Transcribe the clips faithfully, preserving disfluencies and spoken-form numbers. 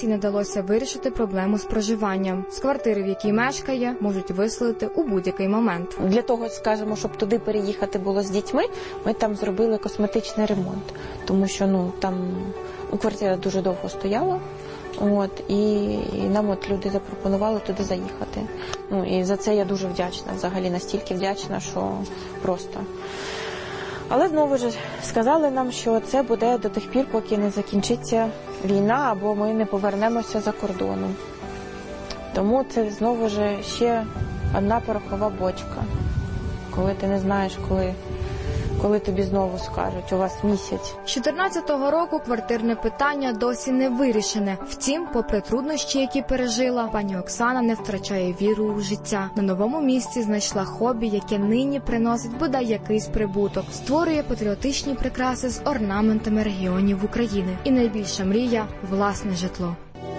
не вдалося вирішити проблему з проживанням. З квартири, в якій мешкає, можуть виселити у будь-який момент. Для того, скажімо, щоб туди переїхати було з дітьми, ми там зробили косметичний ремонт. Тому що ну, там ну, квартира дуже довго стояла. От, і, і нам от люди запропонували туди заїхати. Ну, і за це я дуже вдячна, взагалі настільки вдячна, що просто. Але знову ж сказали нам, що це буде до тих пір, поки не закінчиться війна, або ми не повернемося за кордоном. Тому це знову ж ще одна порохова бочка, коли ти не знаєш, коли... коли тобі знову скажуть, у вас місяць. З чотирнадцятого року квартирне питання досі не вирішене. Втім, попри труднощі, які пережила, пані Оксана не втрачає віру у життя. На новому місці знайшла хобі, яке нині приносить бодай якийсь прибуток. Створює патріотичні прикраси з орнаментами регіонів України. І найбільша мрія – власне житло.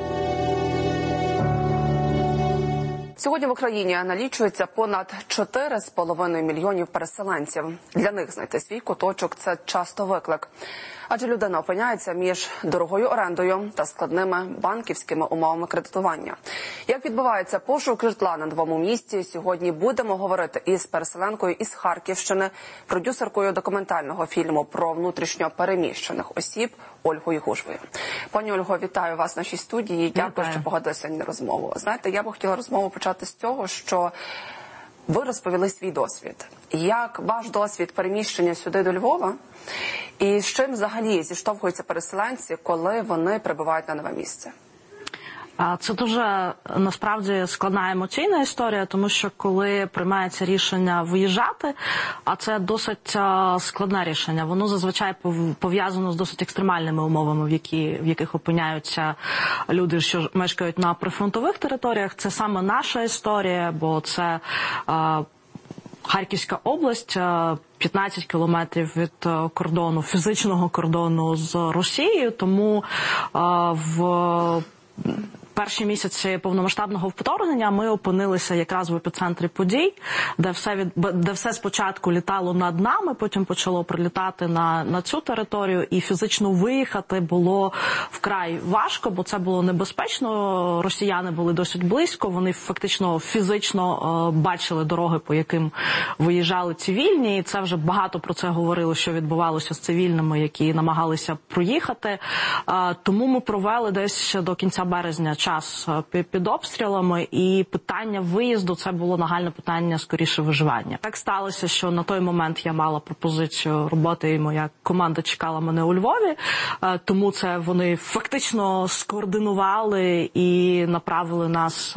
Сьогодні в Україні налічується понад чотири з половиною мільйонів переселенців. Для них знайти свій куточок – це часто виклик. Адже людина опиняється між дорогою орендою та складними банківськими умовами кредитування. Як відбувається пошук житла на новому місці, сьогодні будемо говорити із переселенкою із Харківщини, продюсеркою документального фільму про внутрішньо переміщених осіб Ольгою Гужвою. Пані Ольго, вітаю вас в нашій студії. Дякую, вітаю. Що погодилися на розмову. Знаєте, я б хотіла розмову почати з цього, що ви розповіли свій досвід. Як ваш досвід переміщення сюди до Львова і з чим взагалі зіштовхуються переселенці, коли вони прибувають на нове місце? Це дуже, насправді, складна емоційна історія, тому що коли приймається рішення виїжджати, а це досить складне рішення, воно зазвичай пов'язано з досить екстремальними умовами, в, які, в яких опиняються люди, що мешкають на прифронтових територіях. Це саме наша історія, бо це а, Харківська область, п'ятнадцять кілометрів від кордону, фізичного кордону з Росією, тому а, в перші місяці повномасштабного вторгнення ми опинилися якраз в епіцентрі подій, де все, від, де все спочатку літало над нами, потім почало прилітати на, на цю територію, і фізично виїхати було вкрай важко, бо це було небезпечно, росіяни були досить близько, вони фактично фізично е, бачили дороги, по яким виїжджали цивільні, і це вже багато про це говорили, що відбувалося з цивільними, які намагалися проїхати. Е, тому ми провели десь ще до кінця березня час під обстрілами, і питання виїзду – це було нагальне питання, скоріше, виживання. Так сталося, що на той момент я мала пропозицію роботи, і моя команда чекала мене у Львові, тому це вони фактично скоординували і направили нас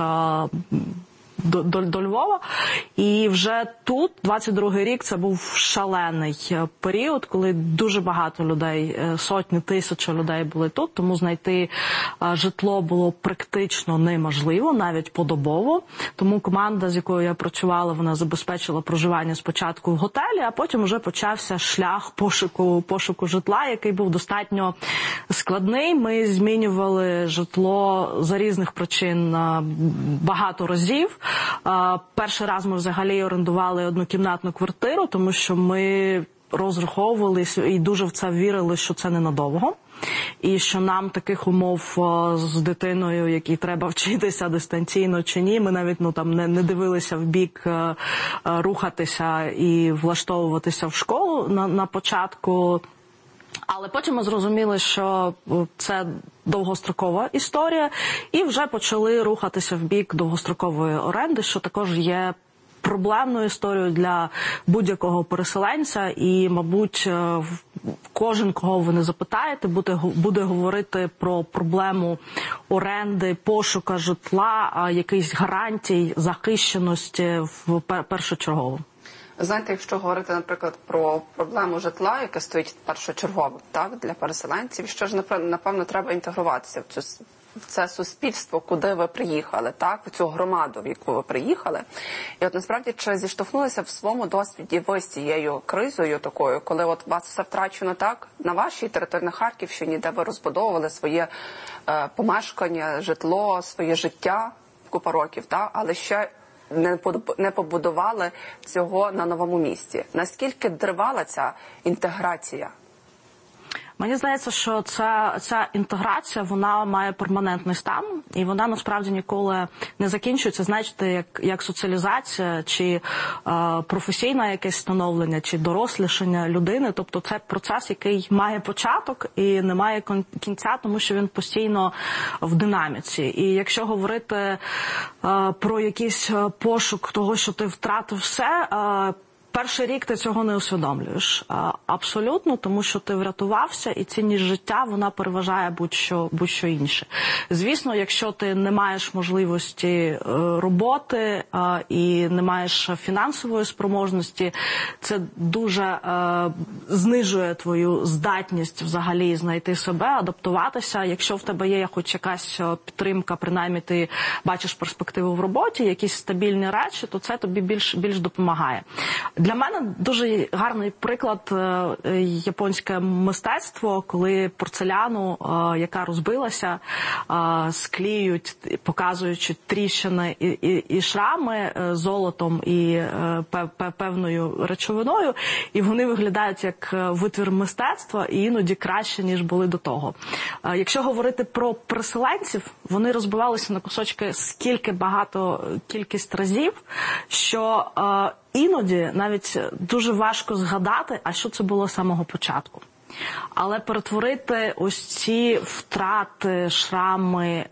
До, до, до Львова. І вже тут, двадцять другий рік, це був шалений період, коли дуже багато людей, сотні, тисячі людей були тут, тому знайти житло було практично неможливо, навіть подобово. Тому команда, з якою я працювала, вона забезпечила проживання спочатку в готелі, а потім вже почався шлях пошуку, пошуку житла, який був достатньо складний. Ми змінювали житло за різних причин багато разів. Перший раз ми взагалі орендували однокімнатну квартиру, тому що ми розраховували і дуже в це вірили, що це ненадовго. І що нам таких умов з дитиною, якій треба вчитися дистанційно чи ні, ми навіть ну, там, не, не дивилися в бік рухатися і влаштовуватися в школу на, на початку. Але потім ми зрозуміли, що це довгострокова історія, і вже почали рухатися в бік довгострокової оренди, що також є проблемною історією для будь-якого переселенця. І, мабуть, кожен, кого ви не запитаєте, буде, буде говорити про проблему оренди, пошука житла, якихось гарантій захищеності в першочергово. Знаєте, якщо говорити, наприклад, про проблему житла, яка стоїть першочергово, так, для переселенців, що ж, напевно, треба інтегруватися в, цю, в це суспільство, куди ви приїхали, так, в цю громаду, в яку ви приїхали. І от, насправді, чи зіштовхнулися в своєму досвіді ви з цією кризою такою, коли от вас все втрачено, так, на вашій території, на Харківщині, де ви розбудовували своє е, помешкання, житло, своє життя купа років, так, але ще не побудували цього на новому місці. Наскільки тривала ця інтеграція? Мені здається, що ця, ця інтеграція, вона має перманентний стан, і вона насправді ніколи не закінчується, знаєте, як, як соціалізація, чи е, професійне якесь становлення, чи дорослішання людини. Тобто це процес, який має початок і не має кінця, тому що він постійно в динаміці. І якщо говорити е, про якийсь пошук того, що ти втратив все, е, перший рік ти цього не усвідомлюєш абсолютно, тому що ти врятувався, і цінність життя, вона переважає будь-що, будь-що інше. Звісно, якщо ти не маєш можливості роботи і не маєш фінансової спроможності, це дуже знижує твою здатність взагалі знайти себе, адаптуватися. Якщо в тебе є хоч якась підтримка, принаймні ти бачиш перспективу в роботі, якісь стабільні речі, то це тобі більш, більш допомагає. Для мене дуже гарний приклад японське мистецтво, коли порцеляну, яка розбилася, склеюють, показуючи тріщини і, і, і шрами золотом і певною речовиною, і вони виглядають як витвір мистецтва і іноді краще, ніж були до того. Якщо говорити про переселенців, вони розбивалися на кусочки скільки багато кількість разів, що іноді навіть дуже важко згадати, а що це було з самого початку. Але перетворити ось ці втрати, шрами е,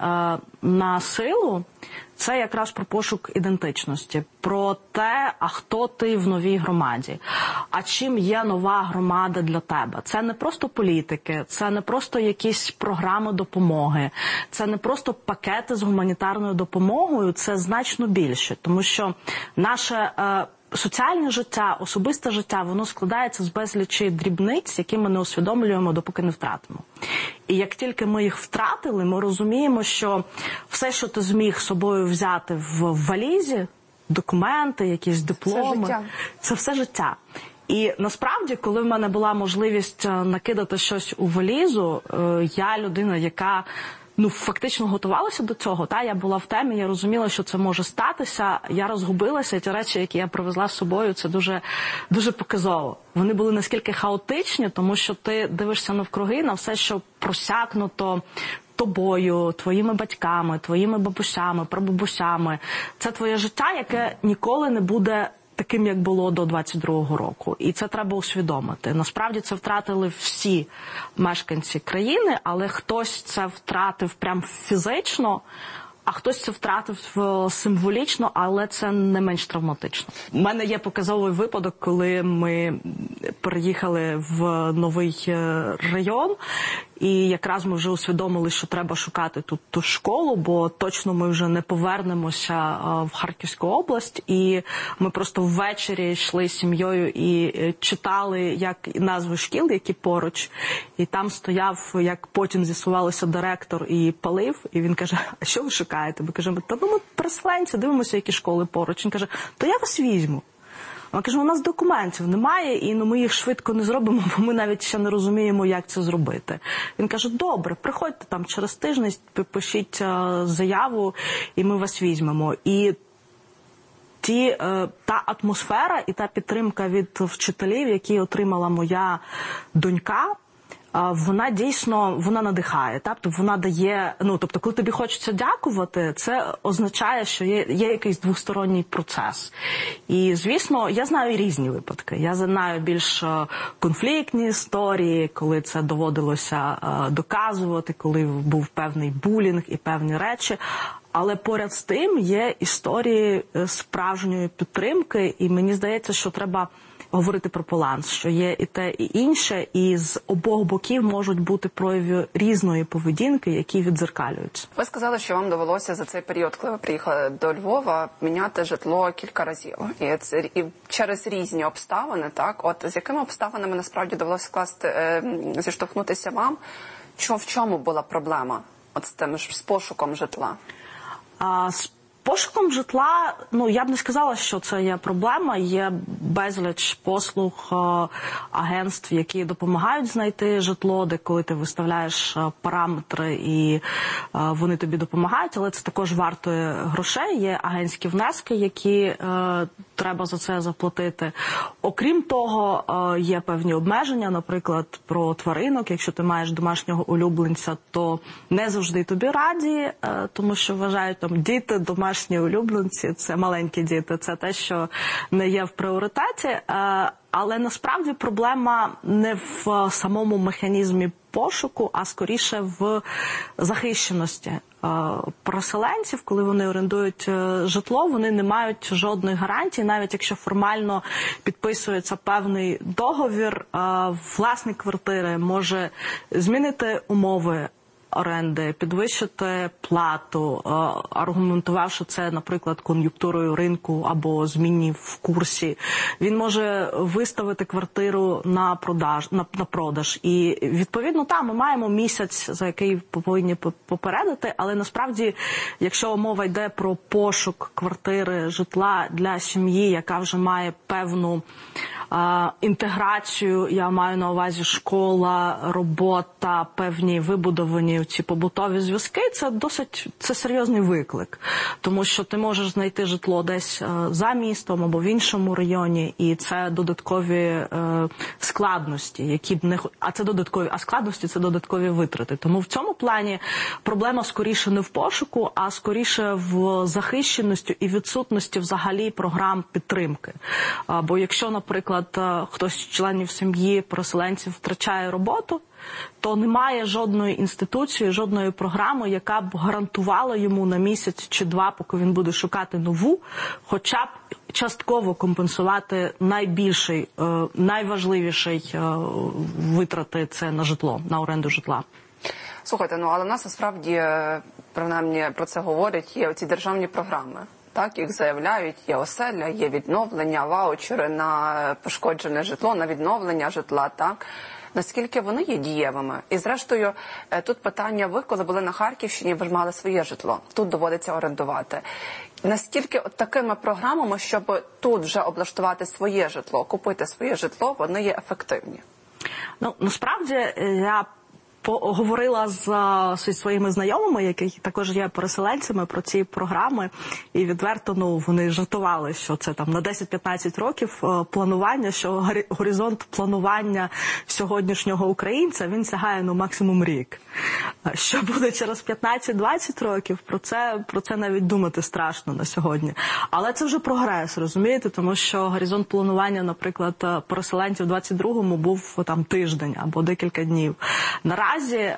на силу, це якраз про пошук ідентичності, про те, а хто ти в новій громаді, а чим є нова громада для тебе. Це не просто політики, це не просто якісь програми допомоги, це не просто пакети з гуманітарною допомогою, це значно більше, тому що наше е, соціальне життя, особисте життя, воно складається з безлічі дрібниць, які ми не усвідомлюємо, допоки не втратимо. І як тільки ми їх втратили, ми розуміємо, що все, що ти зміг з собою взяти в валізі, документи, якісь дипломи, це, це все життя. І насправді, коли в мене була можливість накидати щось у валізу, я людина, яка ну, фактично готувалася до цього, та, я була в темі, я розуміла, що це може статися, я розгубилася, і ті речі, які я привезла з собою, це дуже, дуже показово. Вони були наскільки хаотичні, тому що ти дивишся навкруги на все, що просякнуто тобою, твоїми батьками, твоїми бабусями, прабабусями. Це твоє життя, яке ніколи не буде таким, як було до двадцять другого року. І це треба усвідомити. Насправді це втратили всі мешканці країни, але хтось це втратив прям фізично, а хтось це втратив символічно, але це не менш травматично. У мене є показовий випадок, коли ми переїхали в новий район, і якраз ми вже усвідомили, що треба шукати тут ту школу, бо точно ми вже не повернемося в Харківську область. І ми просто ввечері йшли з сім'єю і читали як назви шкіл, які поруч. І там стояв, як потім з'ясувалося, директор і палив. І він каже, а що ви шукаєте? Ми кажемо, та ну ми переселенці, дивимося, які школи поруч. Він каже, то я вас візьму. Ми кажемо, у нас документів немає, і ну, ми їх швидко не зробимо, бо ми навіть ще не розуміємо, як це зробити. Він каже, добре, приходьте там через тиждень, пишіть заяву, і ми вас візьмемо. І ті, та атмосфера і та підтримка від вчителів, які отримала моя донька, вона дійсно, вона надихає, тобто вона дає, ну, тобто, коли тобі хочеться дякувати, це означає, що є, є якийсь двосторонній процес. І, звісно, я знаю різні випадки. Я знаю більш конфліктні історії, коли це доводилося доказувати, коли був певний булінг і певні речі. Але поряд з тим є історії справжньої підтримки, і мені здається, що треба говорити про баланс, що є і те, і інше, і з обох боків можуть бути прояви різної поведінки, які віддзеркалюються. Ви сказали, що вам довелося за цей період, коли ви приїхали до Львова, міняти житло кілька разів. І, це, і через різні обставини, так? От з якими обставинами насправді довелося скласти, е, зіштовхнутися вам? Що, в чому була проблема от з тим, з пошуком житла? А, з Пошуком житла, ну, я б не сказала, що це є проблема. Є безліч послуг е, агентств, які допомагають знайти житло, де коли ти виставляєш е, параметри і е, вони тобі допомагають, але це також вартує грошей. Є агентські внески, які е, треба за це заплатити. Окрім того, е, є певні обмеження, наприклад, про тваринок. Якщо ти маєш домашнього улюбленця, то не завжди тобі раді, е, тому що вважають, там, діти, домашні Домашні улюбленці, це маленькі діти, це те, що не є в пріоритеті. Але насправді проблема не в самому механізмі пошуку, а скоріше в захищеності переселенців. Коли вони орендують житло, вони не мають жодної гарантії, навіть якщо формально підписується певний договір, власник квартири може змінити умови оренди, підвищити плату, аргументувавши це, наприклад, кон'юнктурою ринку або зміні в курсі. Він може виставити квартиру на продаж, на, на продаж. І, відповідно, там ми маємо місяць, за який повинні попередити, але насправді, якщо мова йде про пошук квартири, житла для сім'ї, яка вже має певну а, інтеграцію, я маю на увазі школа, робота, певні вибудовані ці побутові зв'язки, це досить це серйозний виклик. Тому що ти можеш знайти житло десь е, за містом або в іншому районі, і це додаткові е, складності, які б не а це додаткові, а складності це додаткові витрати. Тому в цьому плані проблема скоріше не в пошуку, а скоріше в захищеності і відсутності взагалі програм підтримки. А, бо якщо, наприклад, хтось з членів сім'ї переселенців втрачає роботу, то немає жодної інституції, жодної програми, яка б гарантувала йому на місяць чи два, поки він буде шукати нову, хоча б частково компенсувати найбільший, найважливіший витрати – це на житло, на оренду житла. Слухайте, ну але в нас насправді, принаймні про це говорять, є оці державні програми. Так, їх заявляють, є оселя, є відновлення, ваучери на пошкоджене житло, на відновлення житла, так? Наскільки вони є дієвими? І зрештою, тут питання, ви, коли були на Харківщині, ви ж мали своє житло, тут доводиться орендувати. Наскільки от такими програмами, щоб тут вже облаштувати своє житло, купити своє житло, вони є ефективні? Ну, насправді, я поговорила з, зі своїми знайомими, які також є переселенцями, про ці програми, і відверто, ну, вони жартували, що це там на десять-п'ятнадцять років планування, що горизонт планування сьогоднішнього українця, він сягає, ну, максимум рік. Що буде через п'ятнадцять-двадцять років, про це, про це навіть думати страшно на сьогодні. Але це вже прогрес, розумієте, тому що горизонт планування, наприклад, переселенців в двадцять другому був там тиждень або декілька днів. Наразі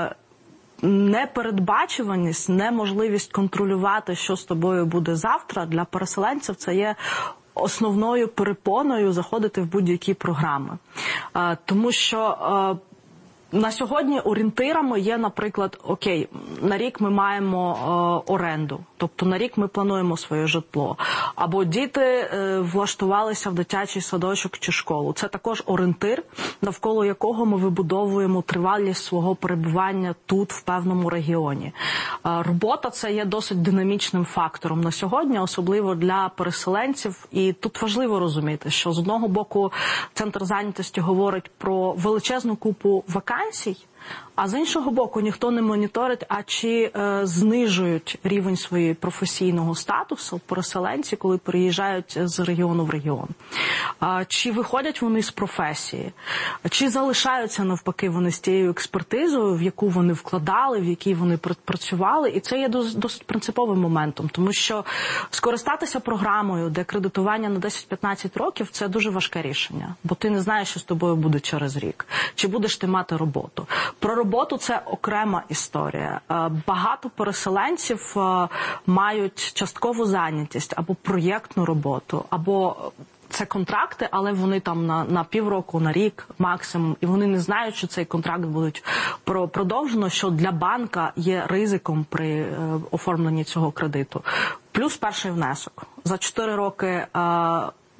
непередбачуваність, неможливість контролювати, що з тобою буде завтра, для переселенців це є основною перепоною заходити в будь-які програми. Тому що на сьогодні орієнтирами є, наприклад, окей, на рік ми маємо е, оренду, тобто на рік ми плануємо своє житло, або діти е, влаштувалися в дитячий садочок чи школу. Це також орієнтир, навколо якого ми вибудовуємо тривалість свого перебування тут, в певному регіоні. Е, робота – це є досить динамічним фактором на сьогодні, особливо для переселенців. І тут важливо розуміти, що з одного боку Центр зайнятості говорить про величезну купу вакансій, а з іншого боку, ніхто не моніторить, а чи е, знижують рівень своєї професійного статусу переселенці, коли переїжджають з регіону в регіон. А, чи виходять вони з професії, чи залишаються навпаки вони з тією експертизою, в яку вони вкладали, в якій вони працювали. І це є досить, досить принциповим моментом, тому що скористатися програмою, де кредитування на десять-п'ятнадцять років – це дуже важке рішення, бо ти не знаєш, що з тобою буде через рік, чи будеш ти мати роботу. Про роботу – це окрема історія. Багато переселенців мають часткову зайнятість або проєктну роботу, або це контракти, але вони там на, на півроку, на рік максимум, і вони не знають, що цей контракт буде продовжено, що для банка є ризиком при е, оформленні цього кредиту. Плюс перший внесок. За чотири роки е,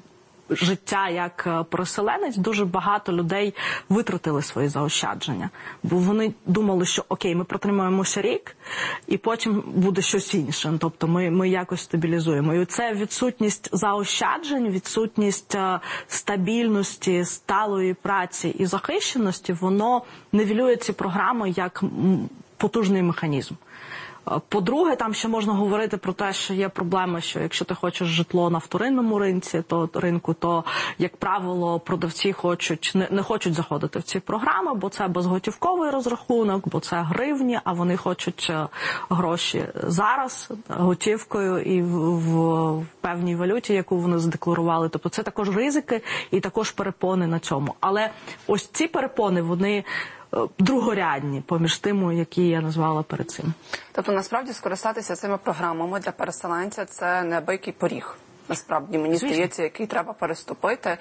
життя як переселенець, дуже багато людей витратили свої заощадження. Бо вони думали, що окей, ми протримаємося рік, і потім буде щось інше. Тобто ми, ми якось стабілізуємо. І це відсутність заощаджень, відсутність стабільності, сталої праці і захищеності, воно нівелює ці програми як потужний механізм. По-друге, там ще можна говорити про те, що є проблема, що якщо ти хочеш житло на вторинному ринку, то, ринку, то як правило, продавці хочуть, не, не хочуть заходити в ці програми, бо це безготівковий розрахунок, бо це гривні, а вони хочуть гроші зараз, готівкою і в, в, в певній валюті, яку вони задекларували. Тобто це також ризики і також перепони на цьому. Але ось ці перепони, вони другорядні поміж тими, які я назвала перед цим. Тобто, насправді, скористатися цими програмами для переселенця – це неабиякий поріг. Насправді, мені Звісно. здається, який треба переступити.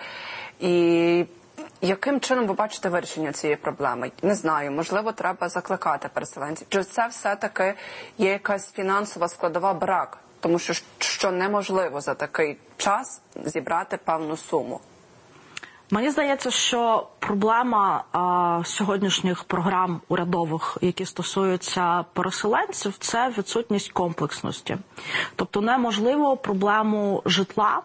І яким чином ви бачите вирішення цієї проблеми? Не знаю, можливо, треба закликати переселенців. Чи це все-таки є якась фінансова складова брак? Тому що, що неможливо за такий час зібрати певну суму. Мені здається, що проблема а, сьогоднішніх програм урядових, які стосуються переселенців, це відсутність комплексності. Тобто неможливо проблему житла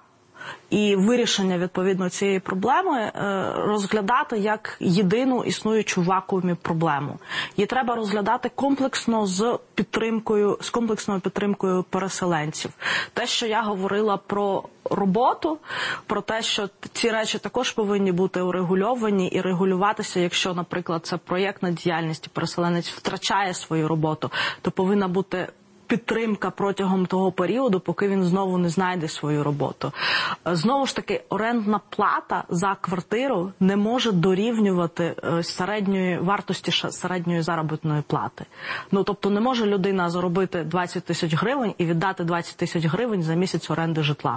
і вирішення, відповідно, цієї проблеми розглядати як єдину існуючу в вакуумі проблему. Її треба розглядати комплексно з підтримкою, з комплексною підтримкою переселенців. Те, що я говорила про роботу, про те, що ці речі також повинні бути урегульовані і регулюватися, якщо, наприклад, це проєктна діяльність, і переселенець втрачає свою роботу, то повинна бути підтримка протягом того періоду, поки він знову не знайде свою роботу. Знову ж таки, орендна плата за квартиру не може дорівнювати середньої вартості середньої заробітної плати. Ну, тобто не може людина заробити двадцять тисяч гривень і віддати двадцять тисяч гривень за місяць оренди житла.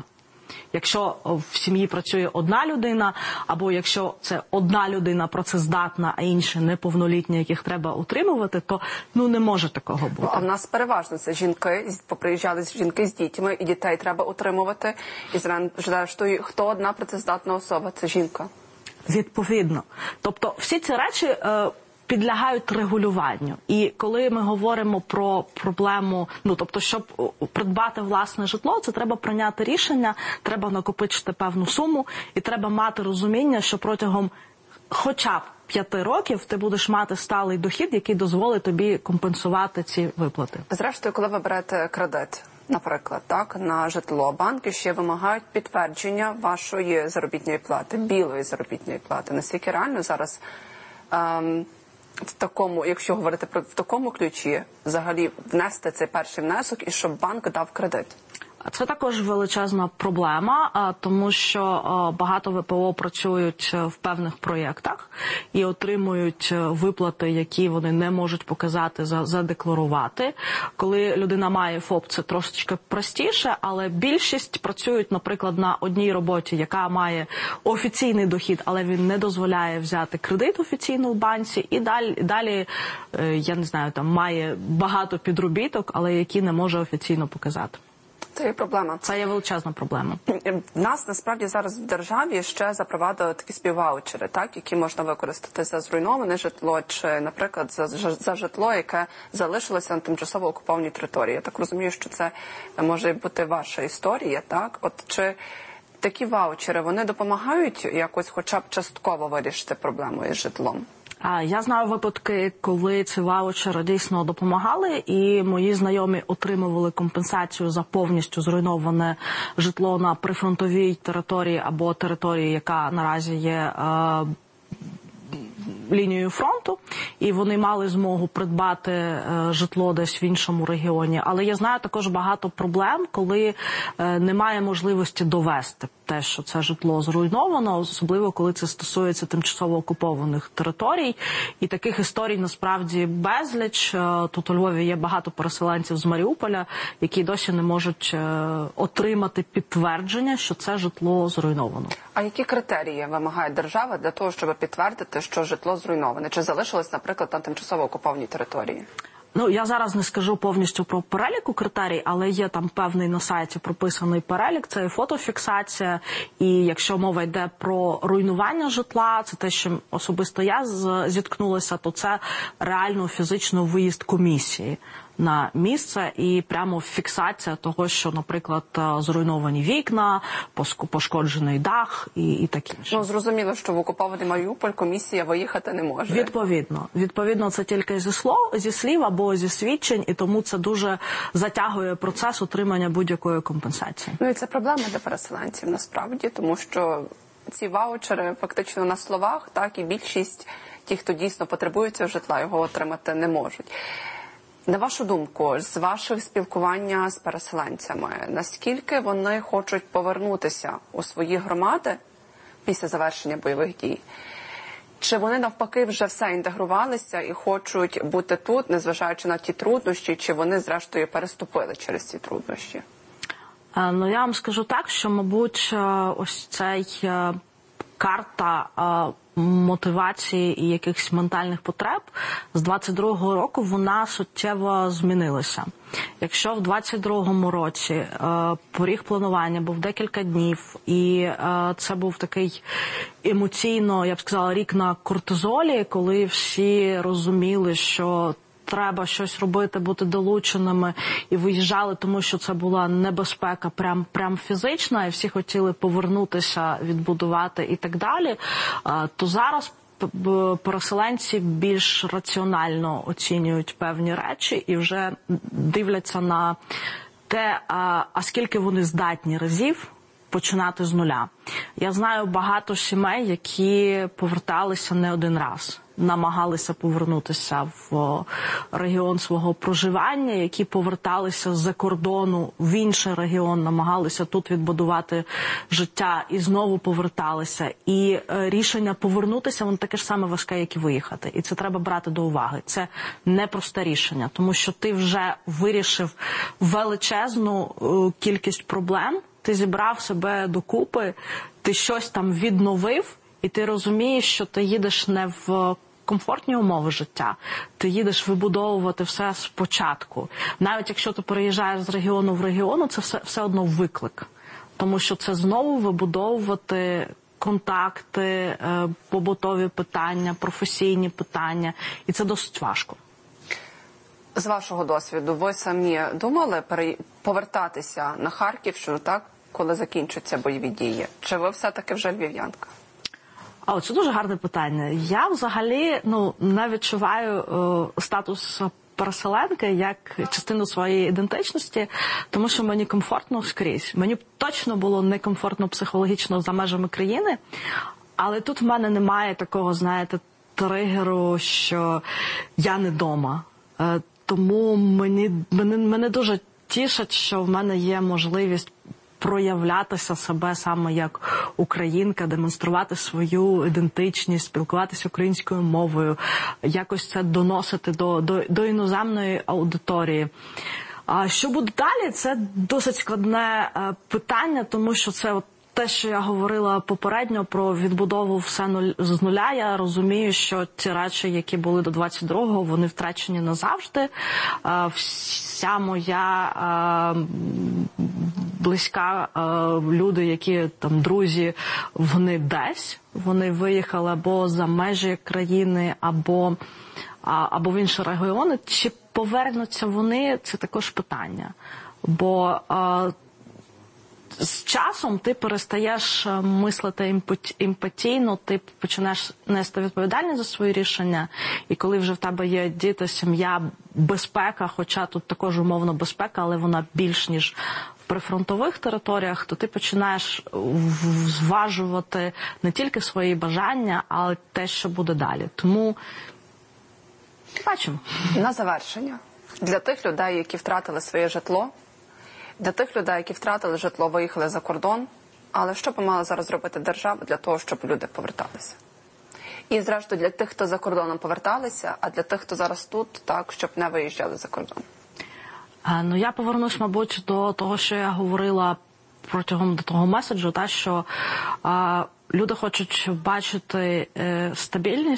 Якщо в сім'ї працює одна людина, або якщо це одна людина працездатна, а інші неповнолітні, яких треба утримувати, то ну не може такого бути. А в нас переважно це жінки, поприїжджали жінки з дітьми, і дітей треба утримувати. І зрештою, хто одна працездатна особа? Це жінка. Відповідно. Тобто всі ці речі е, підлягають регулюванню. І коли ми говоримо про проблему, ну, тобто, щоб придбати власне житло, це треба прийняти рішення, треба накопичити певну суму, і треба мати розуміння, що протягом хоча б п'яти років ти будеш мати сталий дохід, який дозволить тобі компенсувати ці виплати. Зрештою, коли ви берете кредит, наприклад, так, на житло, банки ще вимагають підтвердження вашої заробітної плати, білої заробітної плати. Наскільки реально зараз ем, в такому, якщо говорити про в такому ключі, взагалі внести цей перший внесок і щоб банк дав кредит? Це також величезна проблема, тому що багато ВПО працюють в певних проєктах і отримують виплати, які вони не можуть показати, задекларувати. Коли людина має ФОП, це трошечки простіше, але більшість працюють, наприклад, на одній роботі, яка має офіційний дохід, але він не дозволяє взяти кредит офіційно в банці, і далі, далі я не знаю, там має багато підробіток, але які не може офіційно показати. Це є проблема. Це є величезна проблема. В нас, насправді, зараз в державі ще запровадили такі співваучери, так, які можна використати за зруйноване житло чи, наприклад, за, за житло, яке залишилося на тимчасово окупованій території. Я так розумію, що це може бути ваша історія, так? От чи такі ваучери, вони допомагають якось хоча б частково вирішити проблему із житлом? Я знаю випадки, коли ці ваучери дійсно допомагали, і мої знайомі отримували компенсацію за повністю зруйноване житло на прифронтовій території або території, яка наразі є е, лінією фронту, і вони мали змогу придбати е, житло десь в іншому регіоні. Але я знаю також багато проблем, коли е, немає можливості довести те, що це житло зруйновано, особливо коли це стосується тимчасово окупованих територій. І таких історій насправді безліч. Тут у Львові є багато переселенців з Маріуполя, які досі не можуть отримати підтвердження, що це житло зруйновано. А які критерії вимагає держава для того, щоб підтвердити, що житло зруйноване? Чи залишилось, наприклад, на тимчасово окупованій території? Ну, я зараз не скажу повністю про перелік критерій, але є там певний на сайті прописаний перелік, це і фотофіксація, і якщо мова йде про руйнування житла, це те, що особисто я зіткнулася, то це реально фізично виїзд комісії на місце і прямо фіксація того, що, наприклад, зруйновані вікна, пошкоджений дах і, і таке інше. Ну, зрозуміло, що в окупований Маріуполь комісія виїхати не може. Відповідно. Відповідно, це тільки зі слов, зі слів або зі свідчень, і тому це дуже затягує процес отримання будь-якої компенсації. Ну і це проблема для переселенців, насправді, тому що ці ваучери фактично на словах, так, і більшість тих, хто дійсно потребує цього житла, його отримати не можуть. На вашу думку, з ваших спілкування з переселенцями, наскільки вони хочуть повернутися у свої громади після завершення бойових дій? Чи вони навпаки вже все інтегрувалися і хочуть бути тут, незважаючи на ті труднощі, чи вони зрештою переступили через ці труднощі? Ну, я вам скажу так, що, мабуть, ось цей карта мотивації і якихось ментальних потреб з двадцять другого року вона суттєво змінилася. Якщо в двадцять другому році е, поріг планування був декілька днів, і е, це був такий емоційно, я б сказала, рік на кортизолі, коли всі розуміли, що треба щось робити, бути долученими і виїжджали, тому що це була небезпека прям, прям фізична, і всі хотіли повернутися, відбудувати і так далі, то зараз переселенці більш раціонально оцінюють певні речі і вже дивляться на те, а, а скільки вони здатні разів починати з нуля. Я знаю багато сімей, які поверталися не один раз, намагалися повернутися в регіон свого проживання, які поверталися з-за кордону в інший регіон, намагалися тут відбудувати життя і знову поверталися. І рішення повернутися, воно таке ж саме важке, як і виїхати. І це треба брати до уваги. Це непросте рішення, тому що ти вже вирішив величезну кількість проблем, ти зібрав себе докупи, ти щось там відновив, і ти розумієш, що ти їдеш не в комфортні умови життя, ти їдеш вибудовувати все спочатку. Навіть якщо ти переїжджаєш з регіону в регіон, це все, все одно виклик. Тому що це знову вибудовувати контакти, побутові питання, професійні питання, і це досить важко. З вашого досвіду, ви самі думали повертатися на Харківщину, так, коли закінчаться бойові дії? Чи ви все-таки вже львів'янка? А, це дуже гарне питання. Я взагалі ну, не відчуваю е, статус переселенки як частину своєї ідентичності, тому що мені комфортно скрізь. Мені б точно було некомфортно психологічно за межами країни, але тут в мене немає такого, знаєте, тригеру, що я не вдома. Е, тому мені, мене, мене дуже тішить, що в мене є можливість проявлятися себе саме як українка, демонструвати свою ідентичність, спілкуватися українською мовою, якось це доносити до, до, до іноземної аудиторії. А що буде далі? Це досить складне питання, тому що це от те, що я говорила попередньо про відбудову все нуль, з нуля, я розумію, що ті речі, які були до двадцять другого, вони втрачені назавжди. Вся моя близька люди, які там друзі, вони десь, вони виїхали або за межі країни, або, або в інші регіони. Чи повернуться вони, це також питання. Бо з часом ти перестаєш мислити емпатійно, ти починаєш нести відповідальність за свої рішення, і коли вже в тебе є діти, сім'я, безпека, хоча тут також умовно безпека, але вона більш ніж в прифронтових територіях, то ти починаєш зважувати не тільки свої бажання, але те, що буде далі. Тому бачимо. На завершення. Для тих людей, які втратили своє житло, для тих людей, які втратили житло, виїхали за кордон, але що б мала зараз зробити держава для того, щоб люди поверталися? І, зрештою, для тих, хто за кордоном поверталися, а для тих, хто зараз тут, так, щоб не виїжджали за кордон. Ну, я повернусь, мабуть, до того, що я говорила протягом до того меседжу, та, що а, люди хочуть бачити е, стабільність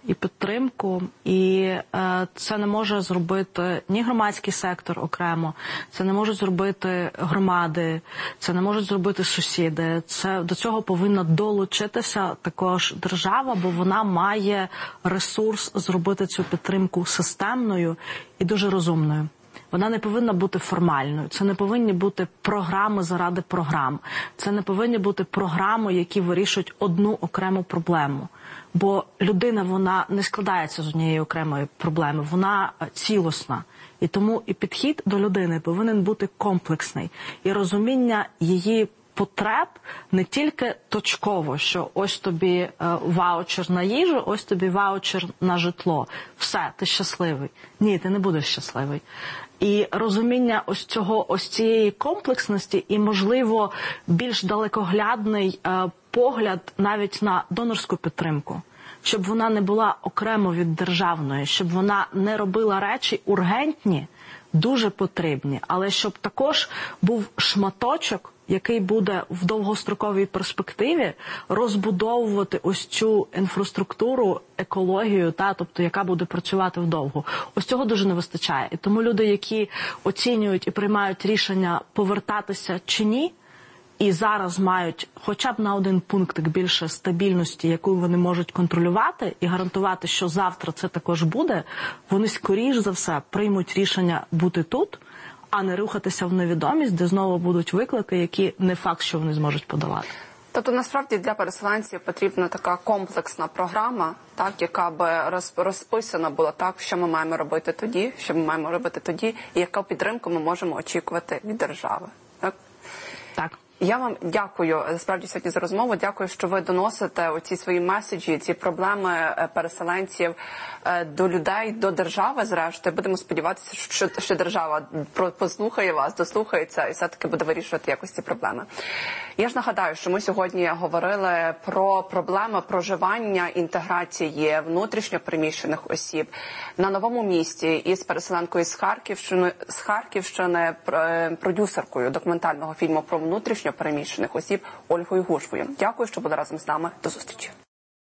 і підтримку, і е, це не може зробити ні громадський сектор окремо, це не можуть зробити громади, це не можуть зробити сусіди. Це до цього повинна долучитися також держава, бо вона має ресурс зробити цю підтримку системною і дуже розумною. Вона не повинна бути формальною. Це не повинні бути програми заради програм. Це не повинні бути програми, які вирішують одну окрему проблему. Бо людина, вона не складається з однієї окремої проблеми, вона цілісна. І тому і підхід до людини повинен бути комплексний. І розуміння її потреб не тільки точково, що ось тобі е, ваучер на їжу, ось тобі ваучер на житло. Все, ти щасливий. Ні, ти не будеш щасливий. І розуміння ось цього, ось цієї комплексності і, можливо, більш далекоглядний е, погляд навіть на донорську підтримку. Щоб вона не була окремо від державної, щоб вона не робила речі ургентні, дуже потрібні, але щоб також був шматочок, який буде в довгостроковій перспективі розбудовувати ось цю інфраструктуру, екологію, та, тобто яка буде працювати вдовго. Ось цього дуже не вистачає. І тому люди, які оцінюють і приймають рішення повертатися чи ні, і зараз мають хоча б на один пунктик більше стабільності, яку вони можуть контролювати і гарантувати, що завтра це також буде, вони скоріш за все приймуть рішення бути тут, а не рухатися в невідомість, де знову будуть виклики, які не факт, що вони зможуть подолати. Тобто, насправді, для переселенців потрібна така комплексна програма, так, яка би розписана була так, що ми маємо робити тоді, що ми маємо робити тоді, і яку підтримку ми можемо очікувати від держави. Так? Так. Я вам дякую, справді, сьогодні за розмову. Дякую, що ви доносите оці свої меседжі, ці проблеми переселенців до людей, до держави, зрештою. Будемо сподіватися, що, що держава послухає вас, дослухається і все-таки буде вирішувати якось ці проблеми. Я ж нагадаю, що ми сьогодні говорили про проблеми проживання, інтеграції внутрішньо переміщених осіб на новому місці із переселенкою з Харківщини, з Харківщини, продюсеркою документального фільму про внутрішньо переміщених осіб Ольгою Гужвою. Дякую, що були разом з нами. До зустрічі.